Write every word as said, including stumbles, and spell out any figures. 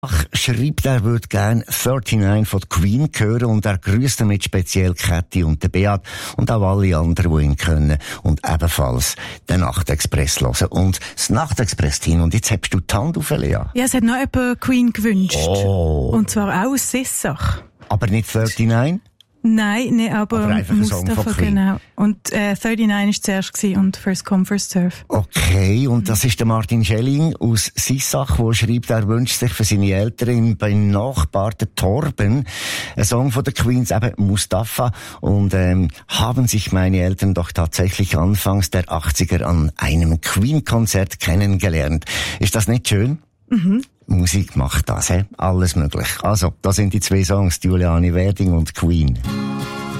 Ach, schreibt, er würde gerne neununddreißig von Queen hören und er grüßt damit speziell Kathi und den Beat und auch alle anderen, die ihn können und ebenfalls den Nachtexpress hören und das Nachtexpress-Team. Und jetzt hast du die Hand auf, Lea. Ja, es hat noch jemand Queen gewünscht. Oh. Und zwar auch aus Sissach. Aber nicht neununddreißig? Nein, nee, aber, aber einfach ein Song Mustafa, von Queen. genau. Und äh, neununddreißig war zuerst und First Come, First Serve. Okay, und das ist der Martin Schelling aus Sissach, der schreibt, er wünscht sich für seine Eltern beim Nachbar, der Torben, ein Song von der Queens, eben Mustafa. Und ähm, haben sich meine Eltern doch tatsächlich anfangs der achtziger an einem Queen-Konzert kennengelernt. Ist das nicht schön? Mhm. Musik macht das, he? Alles möglich. Also, da sind die zwei Songs, Juliane Werding und Queen.